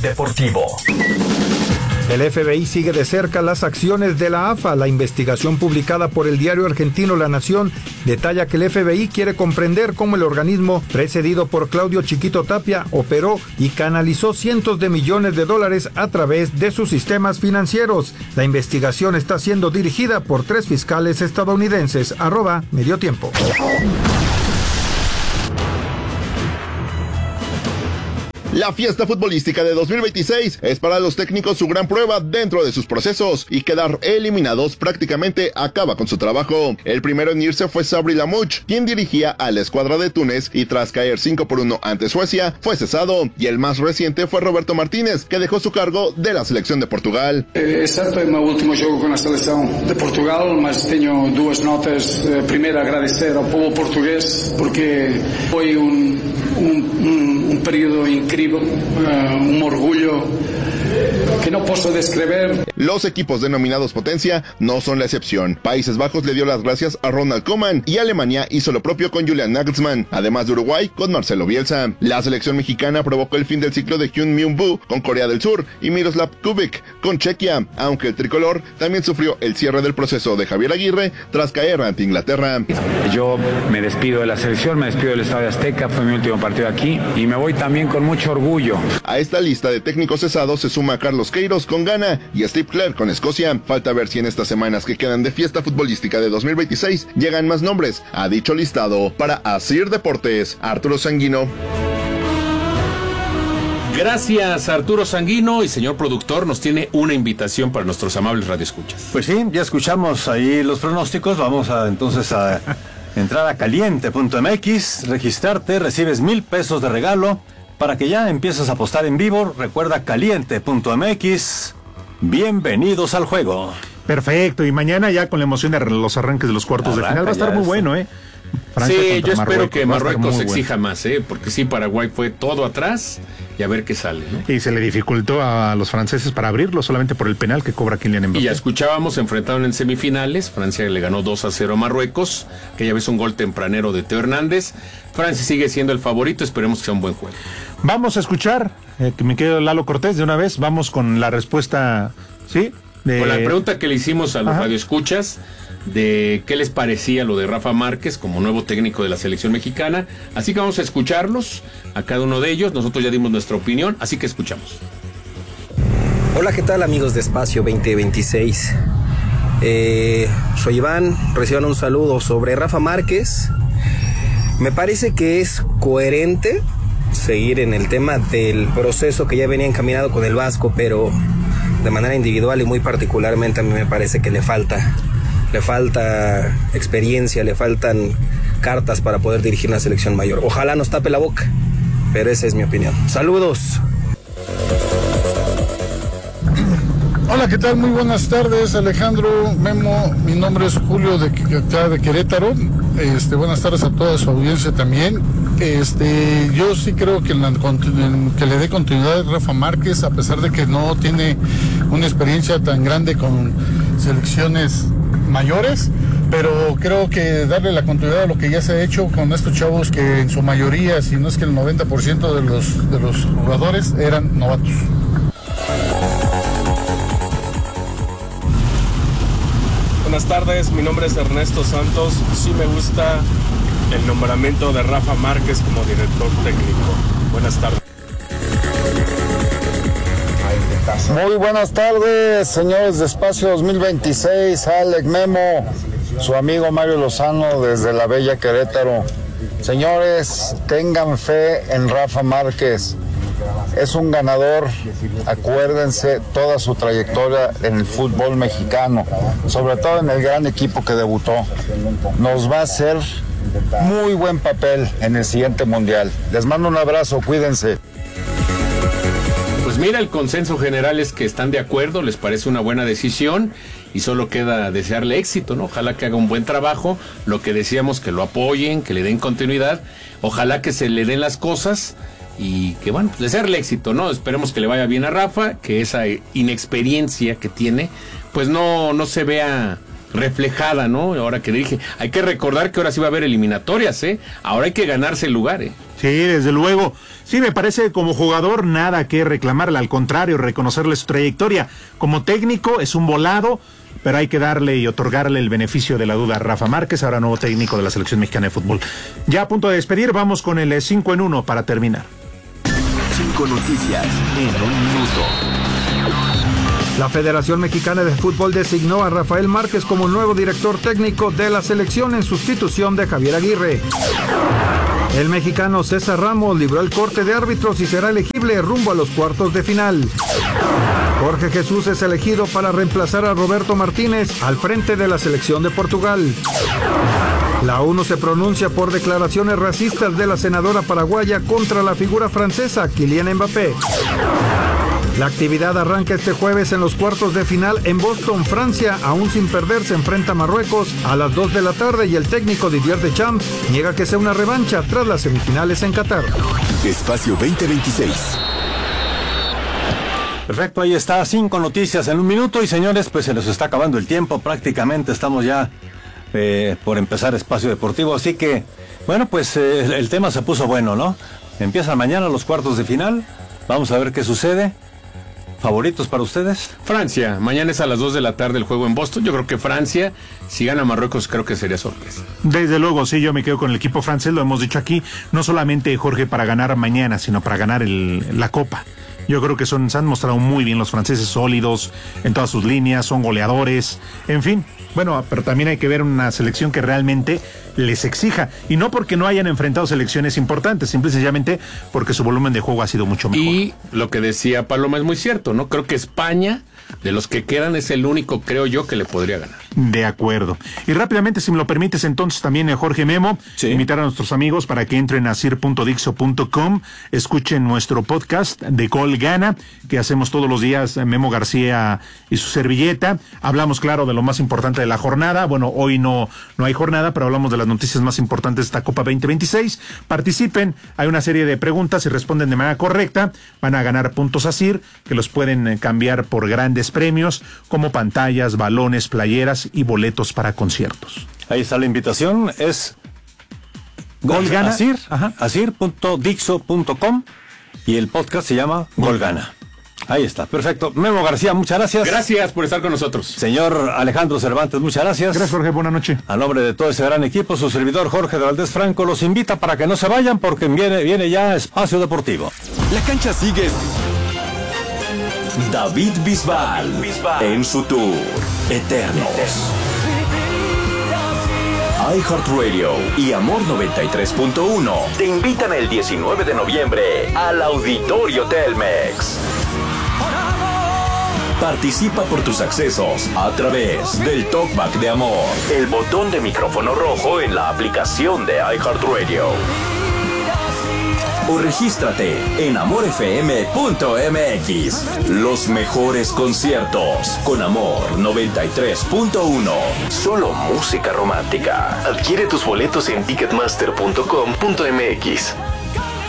deportivo. El FBI sigue de cerca las acciones de la AFA. La investigación publicada por el diario argentino La Nación detalla que el FBI quiere comprender cómo el organismo, precedido por Claudio Chiquito Tapia, operó y canalizó cientos de millones de dólares a través de sus sistemas financieros. La investigación está siendo dirigida por 3 fiscales estadounidenses. @Mediotiempo. La fiesta futbolística de 2026 es para los técnicos su gran prueba dentro de sus procesos, y quedar eliminados prácticamente acaba con su trabajo. El primero en irse fue Sabri Lamouche, quien dirigía a la escuadra de Túnez y tras caer 5-1 ante Suecia fue cesado, y el más reciente fue Roberto Martínez, que dejó su cargo de la selección de Portugal. É certo, é o meu último jogo com a seleção de Portugal, mas tenho 2 notas. Primeiro, agradecer ao povo português porque foi período incrível, orgullo que no puedo describir. Los equipos denominados potencia no son la excepción. Países Bajos le dio las gracias a Ronald Koeman y Alemania hizo lo propio con Julian Nagelsmann, además de Uruguay con Marcelo Bielsa. La selección mexicana provocó el fin del ciclo de Hyun Myung-woo con Corea del Sur y Miroslav Kubik con Chequia, aunque el tricolor también sufrió el cierre del proceso de Javier Aguirre tras caer ante Inglaterra. Yo me despido de la selección, me despido del Estadio Azteca, fue mi último partido aquí y me voy también con mucho orgullo. A esta lista de técnicos cesados se suma Carlos Queiroz con Ghana y Steve Clair con Escocia. Falta ver si en estas semanas que quedan de fiesta futbolística de 2026 llegan más nombres a dicho listado. Para Asir Deportes, Arturo Sanguino. Gracias, Arturo Sanguino. Y señor productor, nos tiene una invitación para nuestros amables radioescuchas. Pues sí, ya escuchamos ahí los pronósticos. Vamos entonces a entrar a caliente.mx, registrarte, recibes $1,000 de regalo para que ya empieces a apostar en vivo. Recuerda caliente.mx. Bienvenidos al juego. Perfecto, y mañana ya con la emoción de los arranques de los cuartos de final va a estar muy bueno, Francia sí, yo espero que Marruecos exija más, porque sí, Paraguay fue todo atrás y a ver qué sale, ¿no? Y se le dificultó a los franceses para abrirlo solamente por el penal que cobra Kylian Mbappé. Y ya escuchábamos, enfrentaron en semifinales, Francia le ganó 2-0 a Marruecos, que ya ves un gol tempranero de Teo Hernández. Francia sigue siendo el favorito, esperemos que sea un buen juego. Vamos a escuchar, que me quedo Lalo Cortés de una vez, vamos con la respuesta, ¿sí? Con la pregunta que le hicimos a los radioescuchas de qué les parecía lo de Rafa Márquez como nuevo técnico de la selección mexicana. Así que vamos a escucharlos, a cada uno de ellos. Nosotros ya dimos nuestra opinión, así que escuchamos. Hola, ¿qué tal, amigos de Espacio 2026? Soy Iván, reciban un saludo sobre Rafa Márquez. Me parece que es coherente seguir en el tema del proceso que ya venía encaminado con el Vasco, pero de manera individual y muy particularmente a mí me parece que le falta experiencia, le faltan cartas para poder dirigir una selección mayor. Ojalá nos tape la boca, pero esa es mi opinión. Saludos. Hola, ¿qué tal? Muy buenas tardes, Alejandro, Memo. Mi nombre es Julio de acá de Querétaro. Buenas tardes a toda su audiencia también. Yo sí creo que le dé continuidad a Rafa Márquez, a pesar de que no tiene una experiencia tan grande con selecciones mayores, pero creo que darle la continuidad a lo que ya se ha hecho con estos chavos que en su mayoría, si no es que el 90% de los jugadores eran novatos. Buenas tardes, mi nombre es Ernesto Santos. Sí me gusta el nombramiento de Rafa Márquez como director técnico. Buenas tardes. Muy buenas tardes, señores de Espacio 2026, Alex, Memo, su amigo Mario Lozano desde la bella Querétaro. Señores, tengan fe en Rafa Márquez. Es un ganador, acuérdense toda su trayectoria en el fútbol mexicano, sobre todo en el gran equipo que debutó. Nos va a hacer muy buen papel en el siguiente mundial. Les mando un abrazo, cuídense. Pues mira, el consenso general es que están de acuerdo, les parece una buena decisión y solo queda desearle éxito, ¿no? Ojalá que haga un buen trabajo, lo que decíamos, que lo apoyen, que le den continuidad, ojalá que se le den las cosas y que, bueno, pues desearle éxito, ¿no? Esperemos que le vaya bien a Rafa, que esa inexperiencia que tiene, pues no se vea reflejada, ¿no? Ahora que le dije, hay que recordar que ahora sí va a haber eliminatorias, ahora hay que ganarse el lugar, Sí, desde luego. Sí, me parece como jugador nada que reclamarle, al contrario, reconocerle su trayectoria. Como técnico es un volado, pero hay que darle y otorgarle el beneficio de la duda a Rafa Márquez, ahora nuevo técnico de la Selección Mexicana de Fútbol. Ya a punto de despedir, vamos con el 5 en 1 para terminar. 5 noticias en un minuto. La Federación Mexicana de Fútbol designó a Rafael Márquez como nuevo director técnico de la selección en sustitución de Javier Aguirre. El mexicano César Ramos libró el corte de árbitros y será elegible rumbo a los cuartos de final. Jorge Jesús es elegido para reemplazar a Roberto Martínez al frente de la selección de Portugal. La ONU se pronuncia por declaraciones racistas de la senadora paraguaya contra la figura francesa Kylian Mbappé. La actividad arranca este jueves en los cuartos de final en Boston, Francia. Aún sin perder, se enfrenta a Marruecos a las 2 de la tarde y el técnico Didier Deschamps niega que sea una revancha tras las semifinales en Qatar. Espacio 2026. Perfecto, ahí está, 5 noticias en un minuto y señores, pues se nos está acabando el tiempo, prácticamente estamos ya por empezar Espacio Deportivo, así que, bueno, pues el tema se puso bueno, ¿no? Empiezan mañana los cuartos de final, vamos a ver qué sucede. ¿Favoritos para ustedes? Francia, mañana es a las 2 de la tarde el juego en Boston. Yo creo que Francia, si gana Marruecos, creo que sería sorpresa. Desde luego, sí, yo me quedo con el equipo francés, lo hemos dicho aquí, no solamente, Jorge, para ganar mañana, sino para ganar la Copa. Yo creo que se han mostrado muy bien los franceses, sólidos en todas sus líneas, son goleadores, en fin. Bueno, pero también hay que ver una selección que realmente les exija. Y no porque no hayan enfrentado selecciones importantes, simple y sencillamente porque su volumen de juego ha sido mucho mejor. Y lo que decía Paloma es muy cierto, ¿no? Creo que España, de los que quedan, es el único, creo yo, que le podría ganar. De acuerdo. Y rápidamente, si me lo permites, entonces también, Jorge Memo, sí, invitar a nuestros amigos para que entren a sir.dixo.com, escuchen nuestro podcast de Gol Gana, que hacemos todos los días, Memo García y su servilleta. Hablamos, claro, de lo más importante de la jornada. Bueno, hoy no hay jornada, pero hablamos de las noticias más importantes de esta Copa 2026. Participen, hay una serie de preguntas, si responden de manera correcta, van a ganar puntos a Sir, que los pueden cambiar por grandes premios, como pantallas, balones, playeras y boletos para conciertos. Ahí está la invitación, es Gol Gana, asir.dixo.com y el podcast se llama Gol Gana. Ahí está, perfecto. Memo García, muchas gracias. Gracias por estar con nosotros. Señor Alejandro Cervantes, muchas gracias. Gracias, Jorge, buena noche. A nombre de todo ese gran equipo, su servidor Jorge de Valdés Franco los invita para que no se vayan porque viene ya Espacio Deportivo. La cancha sigue. David Bisbal en su tour Eternos. iHeartRadio y Amor 93.1 te invitan el 19 de noviembre al Auditorio Telmex. Participa por tus accesos a través del Talkback de Amor, el botón de micrófono rojo en la aplicación de iHeartRadio. O regístrate en amorfm.mx. Los mejores conciertos con Amor 93.1. Solo música romántica. Adquiere tus boletos en ticketmaster.com.mx.